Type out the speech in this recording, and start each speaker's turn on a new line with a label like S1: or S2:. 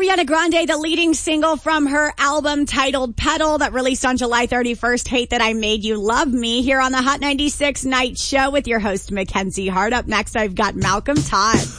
S1: Ariana Grande, the leading single from her album titled Petal that released on July 31st, Hate That I Made You Love Me, here on the Hot 96 Night Show with your host, Mackenzie Hart. Up next, I've got Malcolm Todd.